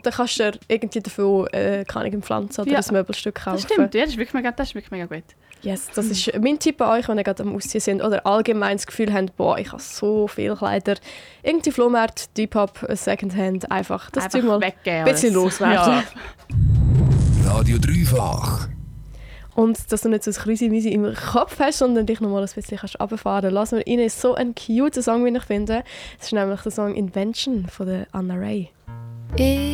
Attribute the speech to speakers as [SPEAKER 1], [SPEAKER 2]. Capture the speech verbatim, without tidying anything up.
[SPEAKER 1] dann kannst du dir irgendwie dafür äh, keine Ahnung, eine Pflanze oder
[SPEAKER 2] Ja.
[SPEAKER 1] ein Möbelstück kaufen.
[SPEAKER 2] Das stimmt, ja, das ist wirklich mega, das ist wirklich mega gut.
[SPEAKER 1] Yes, das ist mein Tipp an euch, wenn ihr gerade am Ausziehen sind oder allgemein das Gefühl habt, boah, ich habe so viele Kleider. Irgendwie Flohmarkt, Depop, Secondhand, einfach das
[SPEAKER 2] Einfach
[SPEAKER 1] Zeug mal
[SPEAKER 2] weggehen
[SPEAKER 1] ein bisschen
[SPEAKER 2] alles.
[SPEAKER 1] loswerden.
[SPEAKER 2] Ja.
[SPEAKER 3] Radio Dreifach.
[SPEAKER 1] Und dass du nicht so ein Krüsi-Misi im Kopf hast, sondern dich nochmal ein bisschen kannst runterfahren kannst. Lassen wir rein, ist so ein cute Song, wie ich finde. Es ist nämlich der Song «Invention» von der Anna Ray.